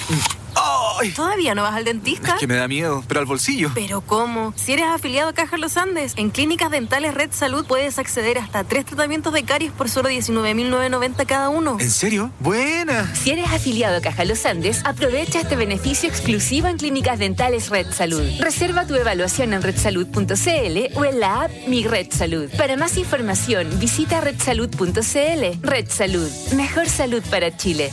¡Ay! ¿Todavía no vas al dentista? Es que me da miedo, pero al bolsillo. ¿Pero cómo? Si eres afiliado a Caja Los Andes, en Clínicas Dentales Red Salud puedes acceder hasta 3 tratamientos de caries por solo $19.990 cada uno. ¿En serio? ¡Buena! Si eres afiliado a Caja Los Andes, aprovecha este beneficio exclusivo en Clínicas Dentales Red Salud. Reserva tu evaluación en redsalud.cl o en la app Mi Red Salud. Para más información, visita redsalud.cl. Red Salud. Mejor salud para Chile.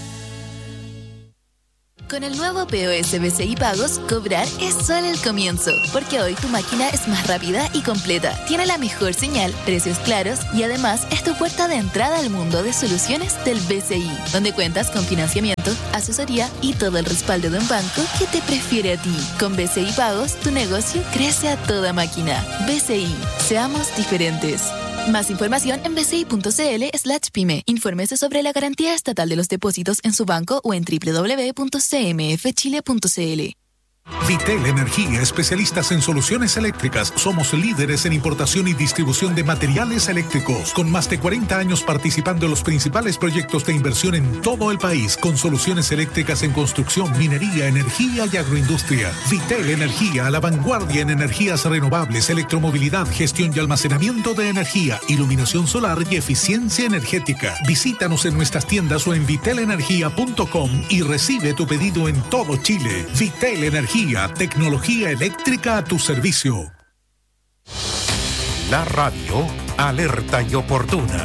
Con el nuevo POS BCI Pagos, cobrar es solo el comienzo, porque hoy tu máquina es más rápida y completa, tiene la mejor señal, precios claros y además es tu puerta de entrada al mundo de soluciones del BCI, donde cuentas con financiamiento, asesoría y todo el respaldo de un banco que te prefiere a ti. Con BCI Pagos, tu negocio crece a toda máquina. BCI, seamos diferentes. Más información en bci.cl/pyme. Infórmese sobre la garantía estatal de los depósitos en su banco o en www.cmfchile.cl. Vitel Energía, especialistas en soluciones eléctricas. Somos líderes en importación y distribución de materiales eléctricos, con más de 40 años participando en los principales proyectos de inversión en todo el país, con soluciones eléctricas en construcción, minería, energía y agroindustria. Vitel Energía, a la vanguardia en energías renovables, electromovilidad, gestión y almacenamiento de energía, iluminación solar y eficiencia energética. Visítanos en nuestras tiendas o en vitelenergia.com y recibe tu pedido en todo Chile. Vitel Energía, tecnología eléctrica a tu servicio. La radio, alerta y oportuna.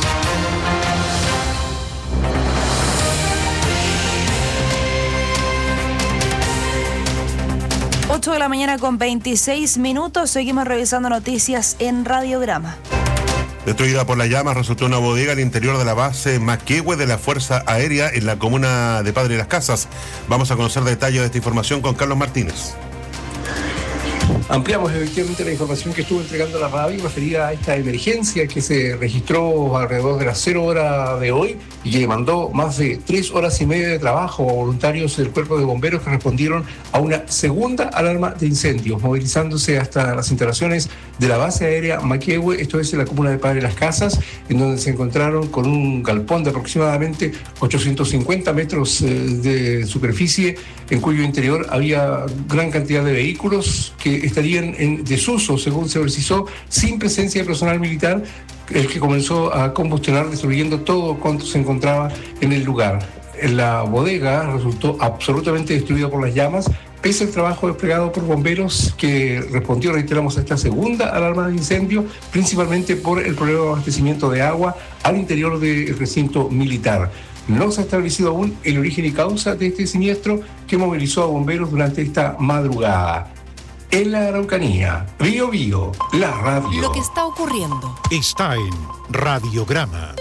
Ocho de la mañana con 26 minutos. Seguimos revisando noticias en Radiograma. Destruida por las llamas resultó una bodega al interior de la base Maquehue de la Fuerza Aérea en la comuna de Padre Las Casas. Vamos a conocer detalles de esta información con Carlos Martínez. Ampliamos efectivamente la información que estuvo entregando la radio referida a esta emergencia que se registró alrededor de las 0 horas de hoy y que demandó más de 3 horas y media de trabajo a voluntarios del Cuerpo de Bomberos que respondieron a una segunda alarma de incendios, movilizándose hasta las instalaciones de la base aérea Maquehue, esto es en la comuna de Padre Las Casas, en donde se encontraron con un galpón de aproximadamente 850 metros de superficie, en cuyo interior había gran cantidad de vehículos que estarían en desuso, según se precisó, sin presencia de personal militar, el que comenzó a combustionar, destruyendo todo cuanto se encontraba en el lugar. La bodega resultó absolutamente destruida por las llamas, pese al trabajo desplegado por bomberos que respondió, reiteramos, a esta segunda alarma de incendio, principalmente por el problema de abastecimiento de agua al interior del recinto militar. No se ha establecido aún el origen y causa de este siniestro que movilizó a bomberos durante esta madrugada. En la Araucanía, Bío Bío, la radio. Lo que está ocurriendo está en Radiograma.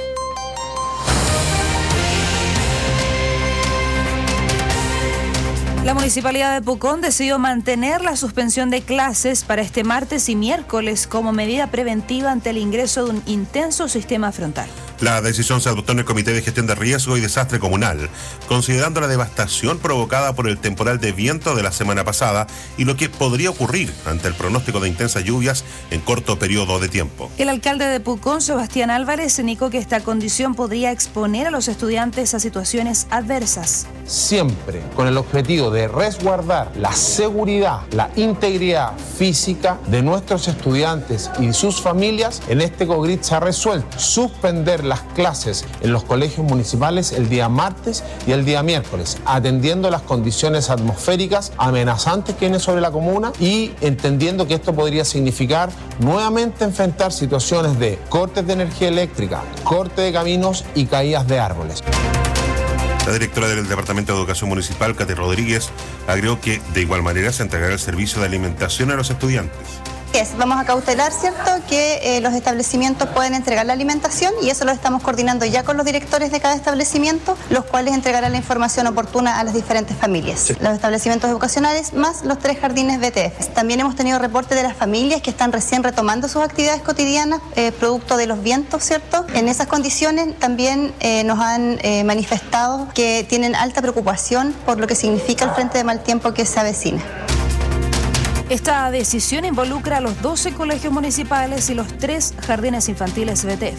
La Municipalidad de Pucón decidió mantener la suspensión de clases para este martes y miércoles como medida preventiva ante el ingreso de un intenso sistema frontal. La decisión se adoptó en el Comité de Gestión de Riesgo y Desastre Comunal, considerando la devastación provocada por el temporal de viento de la semana pasada y lo que podría ocurrir ante el pronóstico de intensas lluvias en corto periodo de tiempo. El alcalde de Pucón, Sebastián Álvarez, indicó que esta condición podría exponer a los estudiantes a situaciones adversas. Siempre con el objetivo de resguardar la seguridad, la integridad física de nuestros estudiantes y sus familias, en este COGRIT se ha resuelto suspender las clases en los colegios municipales el día martes y el día miércoles, atendiendo las condiciones atmosféricas amenazantes que vienen sobre la comuna y entendiendo que esto podría significar nuevamente enfrentar situaciones de cortes de energía eléctrica, corte de caminos y caídas de árboles. La directora del Departamento de Educación Municipal, Katy Rodríguez, agregó que de igual manera se entregará el servicio de alimentación a los estudiantes. Vamos a cautelar, ¿cierto?, que los establecimientos pueden entregar la alimentación y eso lo estamos coordinando ya con los directores de cada establecimiento, los cuales entregarán la información oportuna a las diferentes familias. Sí. Los establecimientos educacionales más los 3 jardines BTF. También hemos tenido reportes de las familias que están recién retomando sus actividades cotidianas, producto de los vientos, ¿cierto? En esas condiciones también nos han manifestado que tienen alta preocupación por lo que significa el frente de mal tiempo que se avecina. Esta decisión involucra a los 12 colegios municipales y los 3 jardines infantiles BTF.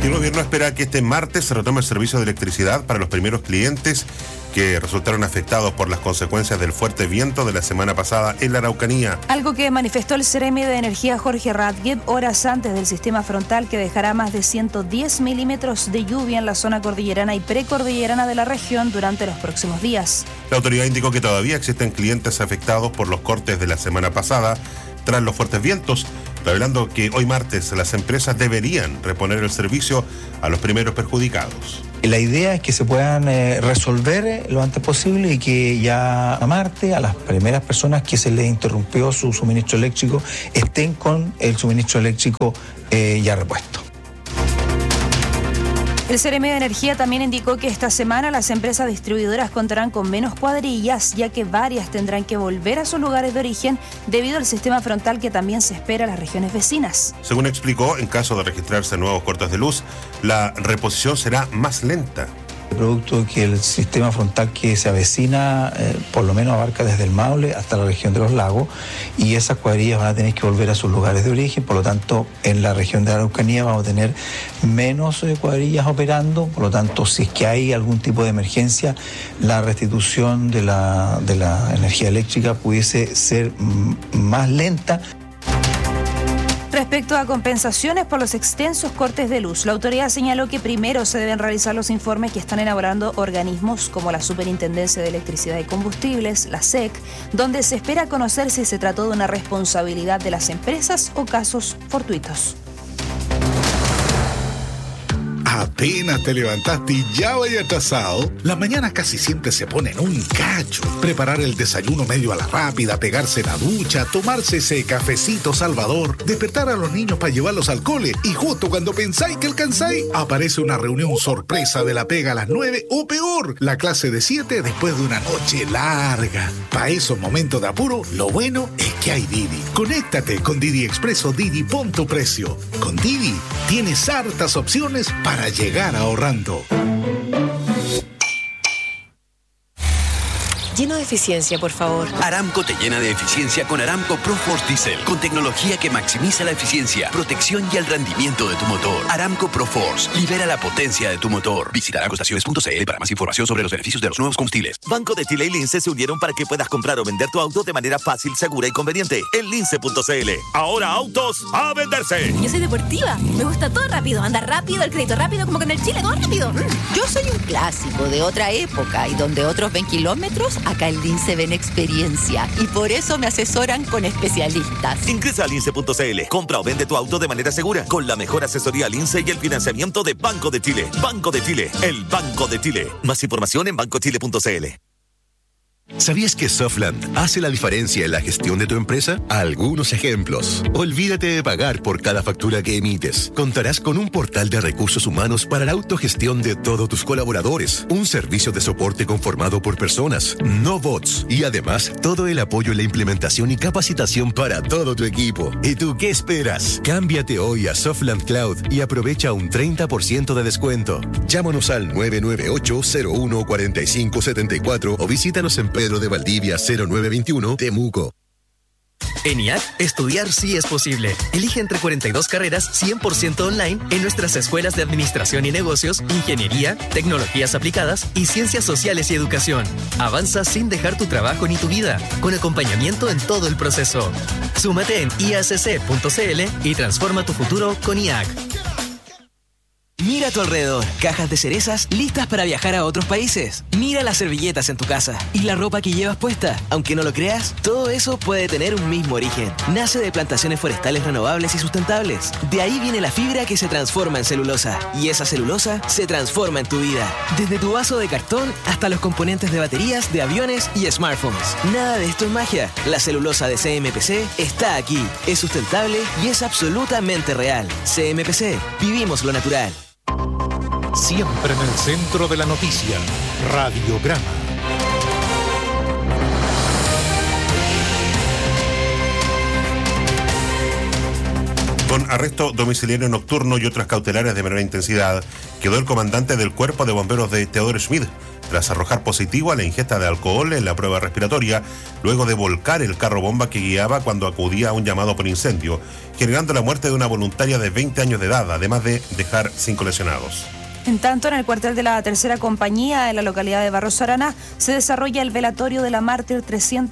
El gobierno espera que este martes se retome el servicio de electricidad para los primeros clientes que resultaron afectados por las consecuencias del fuerte viento de la semana pasada en la Araucanía. Algo que manifestó el Seremi de Energía Jorge Radgeb horas antes del sistema frontal que dejará más de 110 milímetros de lluvia en la zona cordillerana y precordillerana de la región durante los próximos días. La autoridad indicó que todavía existen clientes afectados por los cortes de la semana pasada tras los fuertes vientos, revelando que hoy martes las empresas deberían reponer el servicio a los primeros perjudicados. La idea es que se puedan resolver lo antes posible y que ya a martes a las primeras personas que se les interrumpió su suministro eléctrico estén con el suministro eléctrico ya repuesto. El Seremi de Energía también indicó que esta semana las empresas distribuidoras contarán con menos cuadrillas, ya que varias tendrán que volver a sus lugares de origen debido al sistema frontal que también se espera en las regiones vecinas. Según explicó, en caso de registrarse nuevos cortes de luz, la reposición será más lenta. Producto que el sistema frontal que se avecina por lo menos abarca desde el Maule hasta la región de los lagos, y esas cuadrillas van a tener que volver a sus lugares de origen. Por lo tanto, en la región de la Araucanía vamos a tener menos cuadrillas operando. Por lo tanto, si es que hay algún tipo de emergencia, la restitución de la energía eléctrica pudiese ser más lenta. Respecto a compensaciones por los extensos cortes de luz, la autoridad señaló que primero se deben realizar los informes que están elaborando organismos como la Superintendencia de Electricidad y Combustibles, la SEC, donde se espera conocer si se trató de una responsabilidad de las empresas o casos fortuitos. Apenas te levantaste y ya vaya atrasado. La mañana casi siempre se pone en un cacho. Preparar el desayuno medio a la rápida, pegarse la ducha, tomarse ese cafecito salvador, despertar a los niños para llevarlos al cole, y justo cuando pensáis que alcanzáis, aparece una reunión sorpresa de la pega a las 9 o peor, la clase de 7 después de una noche larga. Para esos momentos de apuro, lo bueno es que hay Didi. Conéctate con Didi Expreso Didi, pon tu precio. Con Didi tienes hartas opciones para llegar ahorrando. Lleno de eficiencia, por favor. Aramco te llena de eficiencia con Aramco ProForce Diesel, con tecnología que maximiza la eficiencia, protección y el rendimiento de tu motor. Aramco ProForce, libera la potencia de tu motor. Visita aramcoestaciones.cl para más información sobre los beneficios de los nuevos combustibles. Banco de Chile y Lince se unieron para que puedas comprar o vender tu auto de manera fácil, segura y conveniente. En lince.cl. Ahora autos a venderse. Yo soy deportiva, me gusta todo rápido, andar rápido, el crédito rápido, como con el Chile, todo rápido. Yo soy un clásico de otra época y donde otros ven kilómetros, acá en Lince ven experiencia, y por eso me asesoran con especialistas. Ingresa a lince.cl, compra o vende tu auto de manera segura, con la mejor asesoría Lince y el financiamiento de Banco de Chile. Banco de Chile, el Banco de Chile. Más información en bancochile.cl. ¿Sabías que Softland hace la diferencia en la gestión de tu empresa? Algunos ejemplos. Olvídate de pagar por cada factura que emites. Contarás con un portal de recursos humanos para la autogestión de todos tus colaboradores. Un servicio de soporte conformado por personas, no bots. Y además, todo el apoyo en la implementación y capacitación para todo tu equipo. ¿Y tú qué esperas? Cámbiate hoy a Softland Cloud y aprovecha un 30% de descuento. Llámanos al 998-01-4574 o visítanos en Pedro de Valdivia 0921, Temuco. En IAC, estudiar sí es posible. Elige entre 42 carreras 100% online en nuestras escuelas de Administración y Negocios, Ingeniería, Tecnologías Aplicadas y Ciencias Sociales y Educación. Avanza sin dejar tu trabajo ni tu vida, con acompañamiento en todo el proceso. Súmate en iacc.cl y transforma tu futuro con IAC. Mira a tu alrededor, cajas de cerezas listas para viajar a otros países. Mira las servilletas en tu casa y la ropa que llevas puesta. Aunque no lo creas, todo eso puede tener un mismo origen. Nace de plantaciones forestales renovables y sustentables. De ahí viene la fibra que se transforma en celulosa. Y esa celulosa se transforma en tu vida. Desde tu vaso de cartón hasta los componentes de baterías, de aviones y smartphones. Nada de esto es magia. La celulosa de CMPC está aquí. Es sustentable y es absolutamente real. CMPC, vivimos lo natural. Siempre en el centro de la noticia, Radiograma. Con Con arresto domiciliario nocturno y otras cautelares de menor intensidad, quedó el comandante del Cuerpo de Bomberos de Theodor Schmidt, tras arrojar positivo a la ingesta de alcohol en la prueba respiratoria, luego de volcar el carro bomba que guiaba cuando acudía a un llamado por incendio, generando la muerte de una voluntaria de 20 años de edad, además de dejar 5 lesionados. En tanto, en el cuartel de la tercera compañía, en la localidad de Barros Arana, se desarrolla el velatorio de la mártir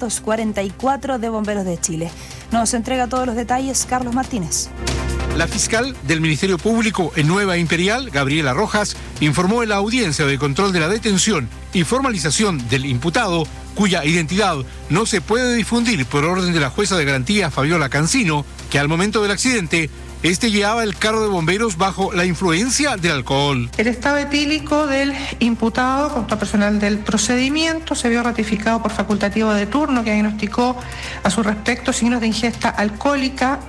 344 de Bomberos de Chile. Nos entrega todos los detalles Carlos Martínez. La fiscal del Ministerio Público en Nueva Imperial, Gabriela Rojas, informó en la audiencia de control de la detención y formalización del imputado, cuya identidad no se puede difundir por orden de la jueza de garantía Fabiola Cancino, que al momento del accidente guiaba el carro de bomberos bajo la influencia del alcohol. El estado etílico del imputado, junto al personal del procedimiento, se vio ratificado por facultativo de turno, que diagnosticó a su respecto signos de ingesta alcohólico,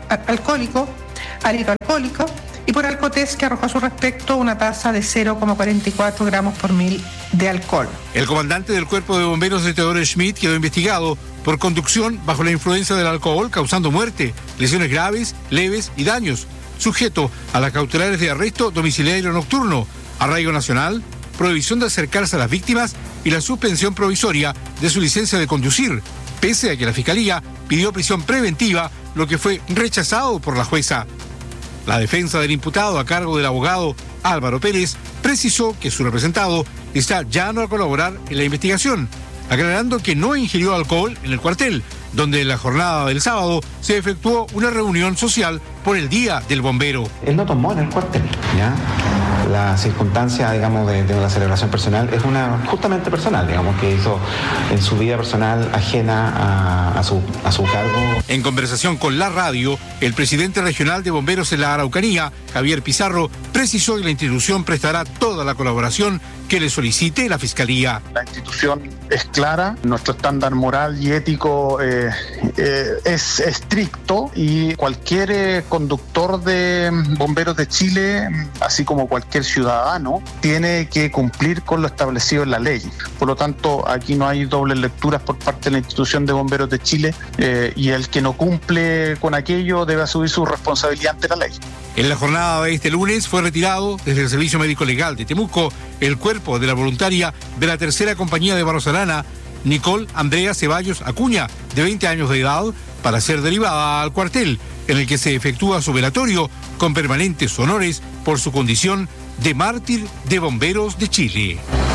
hálito alcohólico, y por alcotest, que arrojó a su respecto una tasa de 0,44 gramos por mil de alcohol. El comandante del Cuerpo de Bomberos de Theodor Schmidt quedó investigado por conducción bajo la influencia del alcohol, causando muerte, lesiones graves, leves y daños, sujeto a las cautelares de arresto domiciliario nocturno, arraigo nacional, prohibición de acercarse a las víctimas y la suspensión provisoria de su licencia de conducir, pese a que la Fiscalía pidió prisión preventiva, lo que fue rechazado por la jueza. La defensa del imputado, a cargo del abogado Álvaro Pérez, precisó que su representado está llano a colaborar en la investigación, aclarando que no ingirió alcohol en el cuartel, donde en la jornada del sábado se efectuó una reunión social por el Día del Bombero. Él no tomó en el cuartel, ¿ya? La circunstancia, digamos, de la celebración personal es una justamente personal, digamos, que hizo en su vida personal ajena a su cargo. En conversación con la radio, el presidente regional de bomberos en la Araucanía, Javier Pizarro, precisó que la institución prestará toda la colaboración que le solicite la Fiscalía. La institución es clara, nuestro estándar moral y ético es estricto, y cualquier conductor de Bomberos de Chile, así como cualquier ciudadano, tiene que cumplir con lo establecido en la ley. Por lo tanto, aquí no hay dobles lecturas por parte de la institución de Bomberos de Chile, y el que no cumple con aquello debe asumir su responsabilidad ante la ley. En la jornada de este lunes fue retirado desde el Servicio Médico Legal de Temuco el cuerpo de la voluntaria de la tercera compañía de Barros Arana, Nicole Andrea Ceballos Acuña, de 20 años de edad, para ser derivada al cuartel, en el que se efectúa su velatorio con permanentes honores por su condición de mártir de Bomberos de Chile.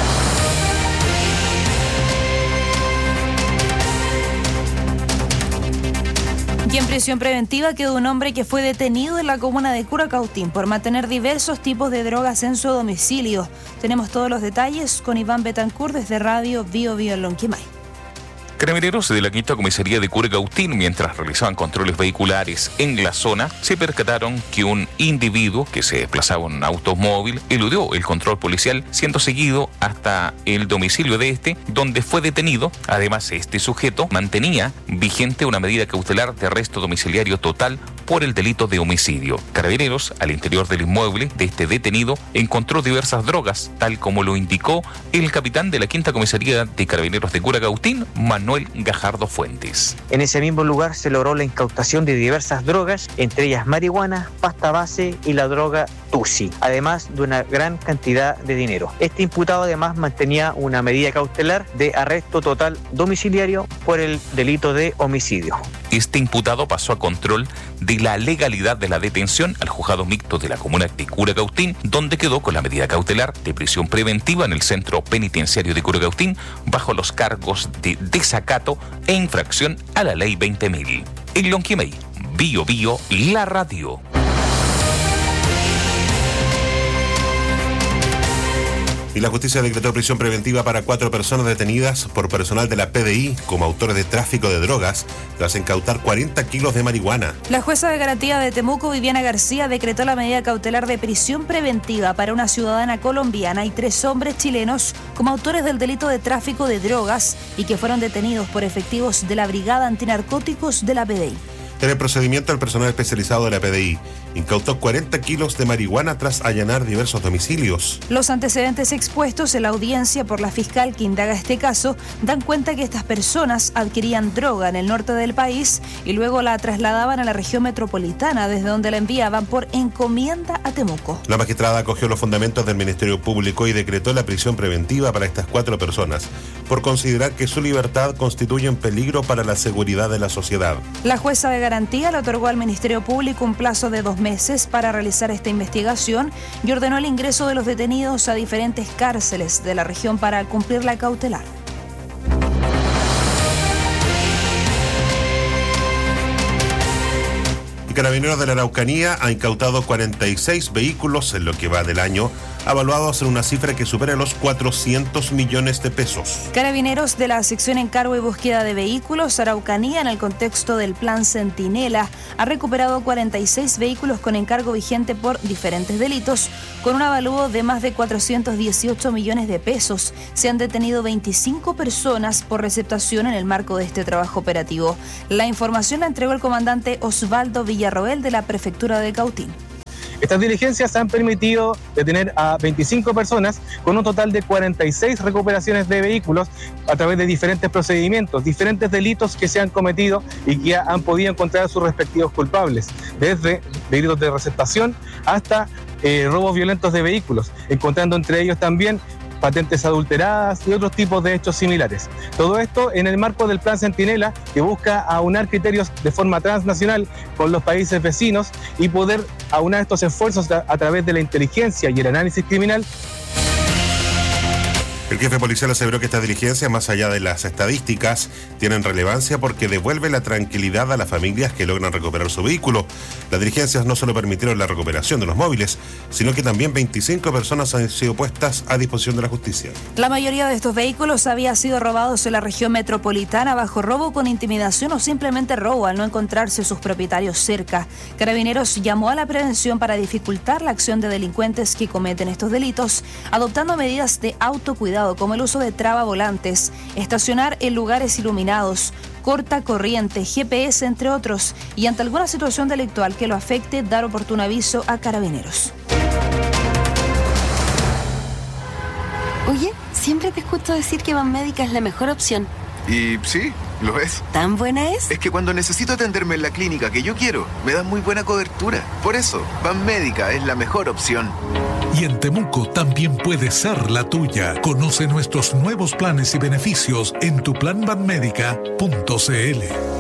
Y en prisión preventiva quedó un hombre que fue detenido en la comuna de Curacautín por mantener diversos tipos de drogas en su domicilio. Tenemos todos los detalles con Iván Betancourt desde Radio Bio Bio en Lonquimay. Carabineros de la Quinta Comisaría de Curacautín, mientras realizaban controles vehiculares en la zona, se percataron que un individuo que se desplazaba en un automóvil eludió el control policial, siendo seguido hasta el domicilio de este, donde fue detenido. Además, este sujeto mantenía vigente una medida cautelar de arresto domiciliario total por el delito de homicidio. Carabineros, al interior del inmueble de este detenido, encontró diversas drogas, tal como lo indicó el capitán de la Quinta Comisaría de Carabineros de Curacautín, Manuel Gajardo Fuentes. En ese mismo lugar se logró la incautación de diversas drogas, entre ellas marihuana, pasta base y la droga Tusi, además de una gran cantidad de dinero. Este imputado además mantenía una medida cautelar de arresto total domiciliario por el delito de homicidio. Este imputado pasó a control de la legalidad de la detención al juzgado mixto de la comuna de Curacautín, donde quedó con la medida cautelar de prisión preventiva en el centro penitenciario de Curacautín bajo los cargos de desacato e infracción a la ley 20.000. En Lonquimay, Bio Bio, la radio. Y la justicia decretó prisión preventiva para 4 personas detenidas por personal de la PDI como autores de tráfico de drogas tras incautar 40 kilos de marihuana. La jueza de garantía de Temuco, Viviana García, decretó la medida cautelar de prisión preventiva para una ciudadana colombiana y 3 hombres chilenos como autores del delito de tráfico de drogas y que fueron detenidos por efectivos de la Brigada Antinarcóticos de la PDI. En el procedimiento, el personal especializado de la PDI incautó 40 kilos de marihuana tras allanar diversos domicilios. Los antecedentes expuestos en la audiencia por la fiscal que indaga este caso dan cuenta que estas personas adquirían droga en el norte del país y luego la trasladaban a la región metropolitana, desde donde la enviaban por encomienda a Temuco. La magistrada acogió los fundamentos del Ministerio Público y decretó la prisión preventiva para estas 4 personas, por considerar que su libertad constituye un peligro para la seguridad de la sociedad. La jueza de garantía le otorgó al Ministerio Público un plazo de 2 meses para realizar esta investigación y ordenó el ingreso de los detenidos a diferentes cárceles de la región para cumplir la cautelar. Carabineros de la Araucanía ha incautado 46 vehículos en lo que va del año, avaluados en una cifra que supera los 400 millones de pesos. Carabineros de la sección Encargo y Búsqueda de Vehículos Araucanía, en el contexto del Plan Centinela, ha recuperado 46 vehículos con encargo vigente por diferentes delitos, con un avalúo de más de 418 millones de pesos. Se han detenido 25 personas por receptación en el marco de este trabajo operativo. La información la entregó el comandante Osvaldo Villarroel de la Prefectura de Cautín. Estas diligencias han permitido detener a 25 personas con un total de 46 recuperaciones de vehículos a través de diferentes procedimientos, diferentes delitos que se han cometido y que han podido encontrar a sus respectivos culpables, desde delitos de receptación hasta robos violentos de vehículos, encontrando entre ellos también patentes adulteradas y otros tipos de hechos similares. Todo esto en el marco del Plan Centinela, que busca aunar criterios de forma transnacional con los países vecinos y poder aunar estos esfuerzos a través de la inteligencia y el análisis criminal. El jefe policial aseveró que estas diligencias, más allá de las estadísticas, tienen relevancia porque devuelve la tranquilidad a las familias que logran recuperar su vehículo. Las diligencias no solo permitieron la recuperación de los móviles, sino que también 25 personas han sido puestas a disposición de la justicia. La mayoría de estos vehículos había sido robados en la región metropolitana bajo robo con intimidación o simplemente robo al no encontrarse sus propietarios cerca. Carabineros llamó a la prevención para dificultar la acción de delincuentes que cometen estos delitos, adoptando medidas de autocuidado como el uso de trabavolantes, estacionar en lugares iluminados, corta corriente, GPS, entre otros, y ante alguna situación delictual que lo afecte, dar oportuno aviso a Carabineros. Oye, siempre te escucho decir que Banmédica es la mejor opción. Y sí, lo es. ¿Tan buena es? Es que cuando necesito atenderme en la clínica que yo quiero, me dan muy buena cobertura. Por eso, Banmédica es la mejor opción. Y en Temuco también puede ser la tuya. Conoce nuestros nuevos planes y beneficios en tuplanbanmedica.cl.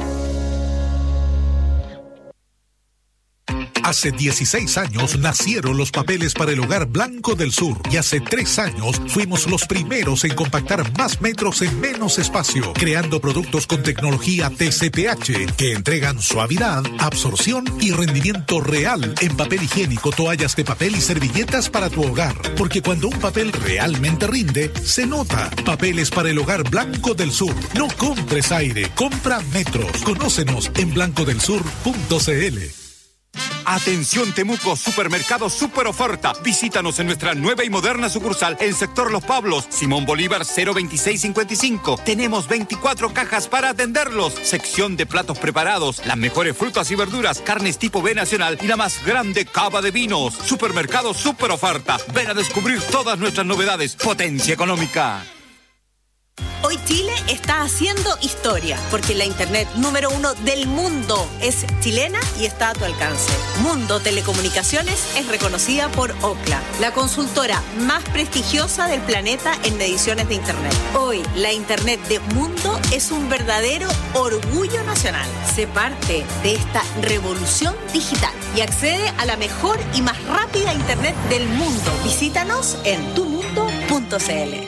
Hace 16 años nacieron los papeles para el Hogar Blanco del Sur y hace 3 años fuimos los primeros en compactar más metros en menos espacio, creando productos con tecnología TCPH que entregan suavidad, absorción y rendimiento real en papel higiénico, toallas de papel y servilletas para tu hogar. Porque cuando un papel realmente rinde, se nota. Papeles para el Hogar Blanco del Sur. No compres aire, compra metros. Conócenos en blancodelsur.cl. Atención Temuco, Supermercado Super Oferta. Visítanos en nuestra nueva y moderna sucursal en sector Los Pablos, Simón Bolívar 02655. Tenemos 24 cajas para atenderlos. Sección de platos preparados, las mejores frutas y verduras, carnes tipo B nacional y la más grande cava de vinos. Supermercado Super Oferta. Ven a descubrir todas nuestras novedades. Potencia económica. Hoy Chile está haciendo historia, porque la internet número 1 del mundo es chilena y está a tu alcance. Mundo Telecomunicaciones es reconocida por Ookla, la consultora más prestigiosa del planeta en mediciones de internet. Hoy, la internet de Mundo es un verdadero orgullo nacional. Sé parte de esta revolución digital y accede a la mejor y más rápida internet del mundo. Visítanos en tumundo.cl.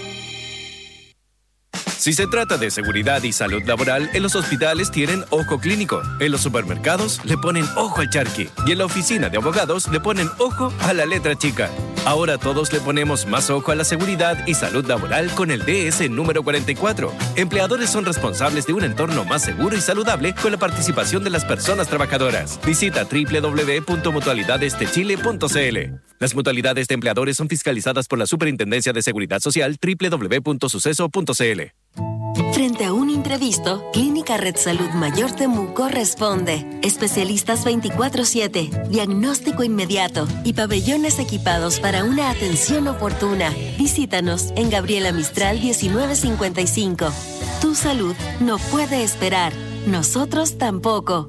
Si se trata de seguridad y salud laboral, en los hospitales tienen ojo clínico, en los supermercados le ponen ojo al charqui y en la oficina de abogados le ponen ojo a la letra chica. Ahora todos le ponemos más ojo a la seguridad y salud laboral con el DS número 44. Empleadores son responsables de un entorno más seguro y saludable con la participación de las personas trabajadoras. Visita www.mutualidadesdechile.cl. Las mutualidades de empleadores son fiscalizadas por la Superintendencia de Seguridad Social www.suceso.cl. Frente a un imprevisto, Clínica Red Salud Mayor Temuco responde. Especialistas 24/7, diagnóstico inmediato y pabellones equipados para una atención oportuna. Visítanos en Gabriela Mistral 1955. Tu salud no puede esperar. Nosotros tampoco.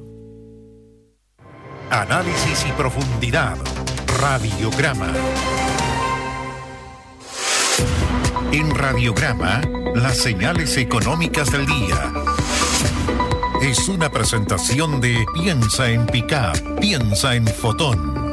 Análisis y profundidad. Radiograma. En Radiograma, las señales económicas del día. Es una presentación de Piensa en Pickup, piensa en Fotón.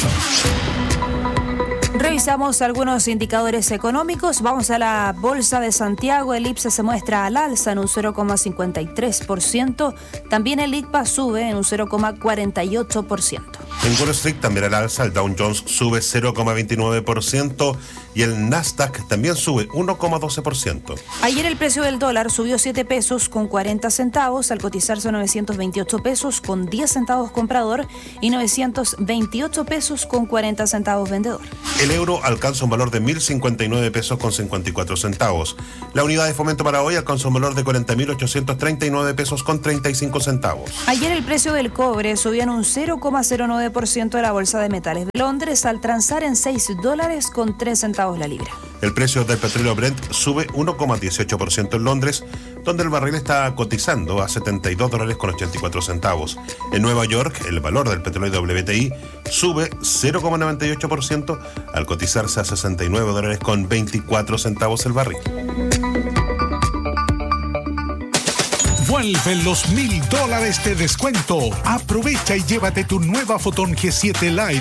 Revisamos algunos indicadores económicos. Vamos a la Bolsa de Santiago. El IPSA se muestra al alza en un 0,53%. También el ICPA sube en un 0,48%. En Wall Street también al alza, el Dow Jones sube 0,29% y el Nasdaq también sube 1,12%. Ayer el precio del dólar subió 7 pesos con 40 centavos al cotizarse a 928 pesos con 10 centavos comprador y 928 pesos con 40 centavos vendedor. El euro alcanza un valor de 1.059 pesos con 54 centavos. La unidad de fomento para hoy alcanza un valor de 40.839 pesos con 35 centavos. Ayer el precio del cobre subió en un 0,09% de la Bolsa de Metales de Londres al transar en $6 con 3 centavos la libra. El precio del petróleo Brent sube 1,18% en Londres, donde el barril está cotizando a $72 con 84 centavos. En Nueva York, el valor del petróleo WTI sube 0,98% al cotizarse a $69 con 24 centavos el barril. Vuelven los $1,000 de descuento. Aprovecha y llévate tu nueva Fotón G7 Live